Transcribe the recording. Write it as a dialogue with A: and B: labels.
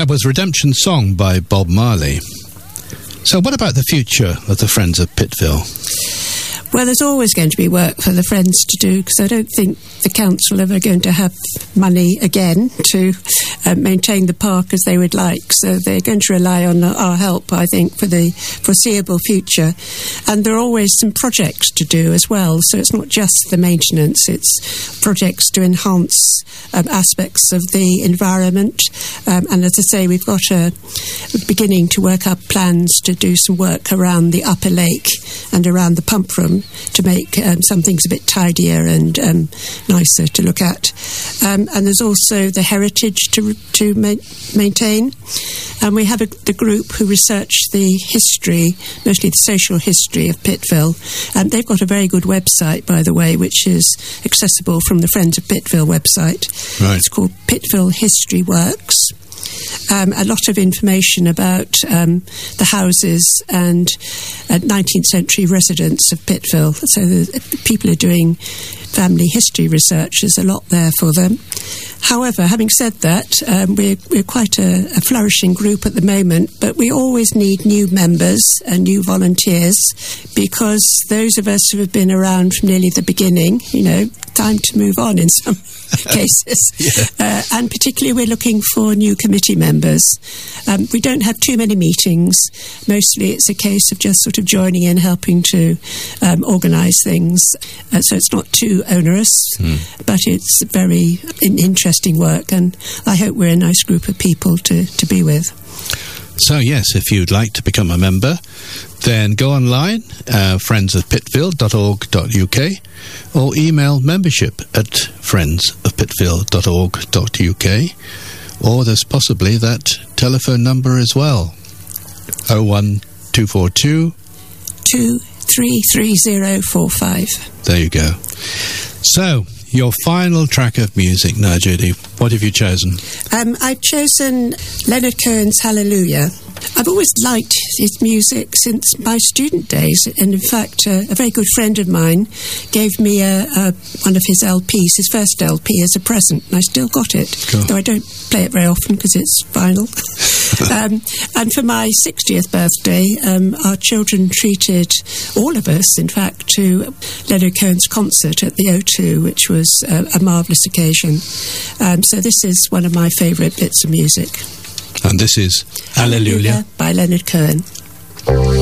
A: That was Redemption Song by Bob Marley. So what about the future of the Friends of Pittville?
B: Well, there's always going to be work for the Friends to do, because I don't think the council are ever going to have money again to maintain the park as they would like. So they're going to rely on our help, I think, for the foreseeable future. And there are always some projects to do as well. So it's not just the maintenance, it's projects to enhance aspects of the environment. And as I say, we've got beginning to work up plans to do some work around the upper lake and around the pump room to make some things a bit tidier and nicer to look at. And there's also the heritage to maintain. And we have the group who research the history, mostly the social history of Pittville. They've got a very good website, by the way, which is accessible from the Friends of Pittville website.
A: Right.
B: It's called Pittville History Works. A lot of information about the houses and 19th century residents of Pittville. So the people are doing family history research. There's a lot there for them. However, having said that, we're quite a flourishing group at the moment, but we always need new members and new volunteers, because those of us who have been around from nearly the beginning, time to move on in some cases. Yeah. And particularly we're looking for new committee members. We don't have too many meetings. Mostly it's a case of just sort of joining in, helping to organise things. So it's not too onerous, but it's very interesting work, and I hope we're a nice group of people to be with.
A: So yes, if you'd like to become a member, then go online, friendsofpittville.org.uk, or email membership at friendsofpittville.org.uk, or there's possibly that telephone number as well, 01242
B: 233045.
A: There you go. So, your final track of music now, Judy, what have you chosen?
B: I've chosen Leonard Cohen's Hallelujah. I've always liked his music since my student days, and in fact a very good friend of mine gave me one of his LPs, his first LP, as a present, and I still got it. Cool. Though I don't play it very often because it's vinyl. And for my 60th birthday, our children treated all of us, in fact, to Leonard Cohen's concert at the O2, which was a marvellous occasion. So this is one of my favourite bits of music.
A: And this is Hallelujah
B: by Leonard Cohen.